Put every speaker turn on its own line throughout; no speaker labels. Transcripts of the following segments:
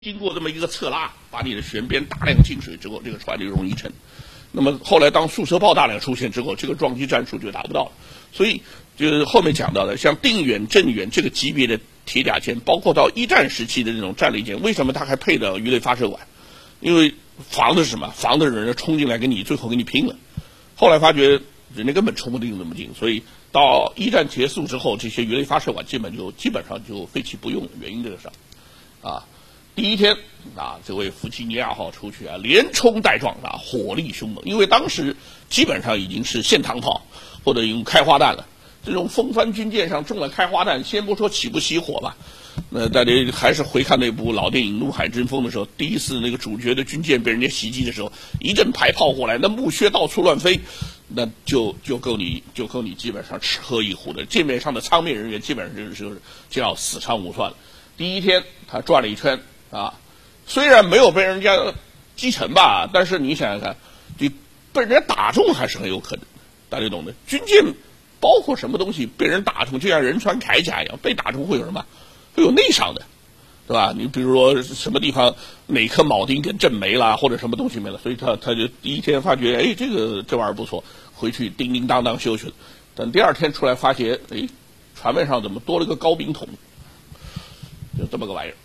经过这么一个侧拉，把你的舷边大量进水之后，这个船就容易沉。那么后来当速射炮大量出现之后，这个撞击战术就达不到了。所以就是后面讲到的，像定远、镇远这个级别的铁甲舰，包括到一战时期的这种战列舰，为什么它还配的鱼雷发射管？因为防的是什么？防的人冲进来跟你最后跟你拼了。后来发觉人家根本冲不进那么近，所以到一战结束之后，这些鱼雷发射管基本上就废弃不用了。原因这个上，啊。第一天啊，这位弗吉尼亚号出去啊，连冲带撞啊，火力凶猛。因为当时基本上已经是现膛炮或者用开花弹了。这种风帆军舰上中了开花弹，先不说起不起火吧，那大家还是回看那部老电影《怒海争锋》的时候，第一次那个主角的军舰被人家袭击的时候，一阵排炮过来，那木屑到处乱飞，那就够你基本上吃喝一壶的。舰面上的舱面人员基本上就要死伤无算了。第一天他转了一圈。啊，虽然没有被人家击沉吧，但是你想想看，你被人家打中还是很有可能的，大家懂的。军舰包括什么东西被人打中，就像人穿铠甲一样，被打中会有什么？会有内伤的，对吧？你比如说什么地方哪颗铆钉给震没了，或者什么东西没了，所以他就第一天发觉，哎，这玩意儿不错，回去叮叮当当修去了。等第二天出来发觉，哎，船面上怎么多了个高冰桶？就这么个玩意儿。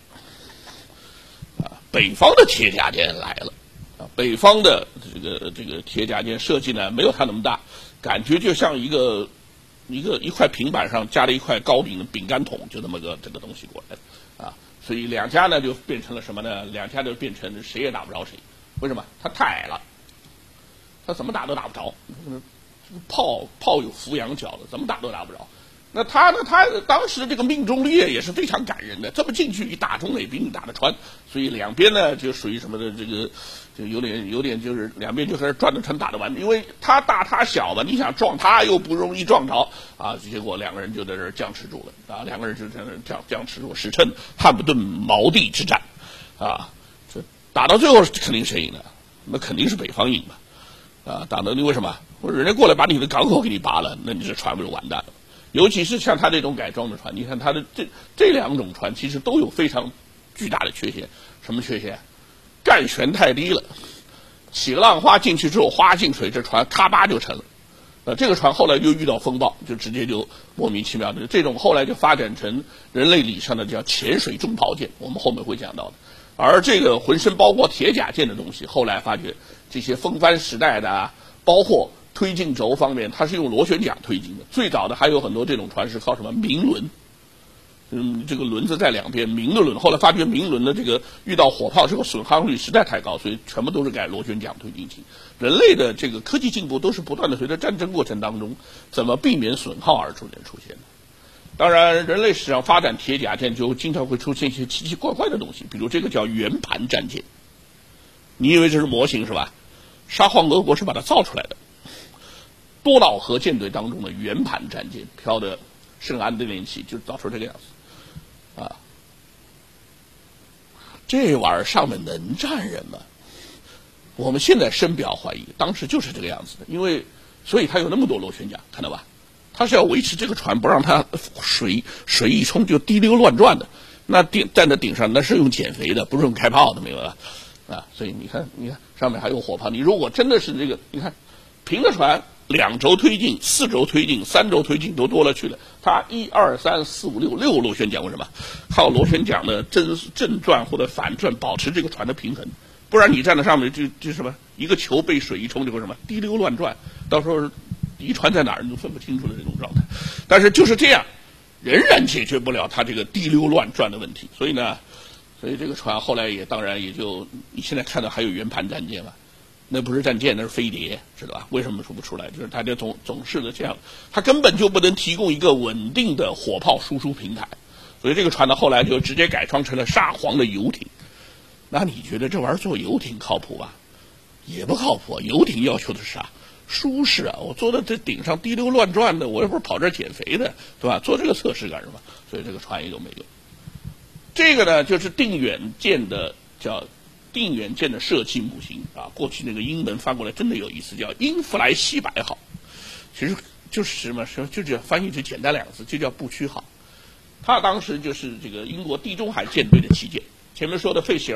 北方的铁甲舰来了，啊，北方的这个铁甲舰设计呢没有它那么大，感觉就像一块平板上加了一块高顶的饼干桶，就这么个这个东西过来，啊，所以两家呢就变成了什么呢？两家就变成谁也打不着谁，为什么？它太矮了，它怎么打都打不着，炮有俯仰角的，怎么打都打不着。那他呢？他当时这个命中率也是非常感人的，这么进去一打中哪兵打得穿，所以两边呢就属于什么的，就有点就是两边就开始转着船打得完，因为他大他小的，你想撞他又不容易撞着啊，结果两个人就在这儿僵持住了啊，两个人就在那儿僵持住，史称汉普顿锚地之战啊，这打到最后肯定谁赢了？那肯定是北方赢嘛啊，打到你为什么？人家过来把你的港口给你拔了，那你这船不就完蛋了？尤其是像他这种改装的船，你看他的这两种船其实都有非常巨大的缺陷。什么缺陷？干舷太低了，起个浪花进去之后，哗进水，这船咔吧就沉了。这个船后来就遇到风暴，就直接就莫名其妙的这种后来就发展成人类历上的叫潜水重炮舰，我们后面会讲到的。而这个浑身包括铁甲舰的东西，后来发觉这些风帆时代的啊，包括推进轴方面，它是用螺旋桨推进的。最早的还有很多这种船是靠什么明轮，这个轮子在两边，明的轮。后来发觉明轮的这个遇到火炮，这个损耗率实在太高，所以全部都是改螺旋桨推进器。人类的这个科技进步都是不断的随着战争过程当中怎么避免损耗而出现的。当然，人类史上发展铁甲舰就经常会出现一些奇奇怪怪的东西，比如这个叫圆盘战舰。你以为这是模型是吧？沙皇俄国是把它造出来的。多瑙河舰队当中的圆盘战舰飘的圣安地联旗就造出这个样子，啊，这玩意儿上面能站人吗？我们现在深表怀疑，当时就是这个样子的，因为所以它有那么多螺旋桨，看到吧？它是要维持这个船不让它水一冲就滴溜乱转的，那站在顶上那是用减肥的，不是用开炮的，明白吧？啊，所以你看上面还有火炮，你如果真的是这个，你看平的船。2轴推进、4轴推进、3轴推进都多了去了。它1、2、3、4、5、6螺旋桨，为什么？靠螺旋桨的正转或者反转保持这个船的平衡，不然你站在上面就什么一个球被水一冲就会什么滴溜乱转，到时候敌船在哪儿你都分不清楚的这种状态。但是就是这样，仍然解决不了它这个滴溜乱转的问题。所以这个船后来也当然也就你现在看到还有圆盘战舰了。那不是战舰，那是飞碟，知道吧？为什么说不出来？就是它就总是的这样，它根本就不能提供一个稳定的火炮输出平台，所以这个船呢后来就直接改装成了沙皇的游艇。那你觉得这玩意儿做游艇靠谱吧？也不靠谱。游艇要求的是啥？舒适啊！我坐在这顶上滴溜乱转的，我又不是跑这儿减肥的，对吧？做这个测试干什么？所以这个船也就没有。这个呢，就是定远舰的叫。定远舰的设计模型啊，过去那个英文翻过来真的有意思，叫英弗莱西百号，其实就是什么？就这翻译就简单2个字，就叫不屈号。它当时就是这个英国地中海舰队的旗舰前面说的费舍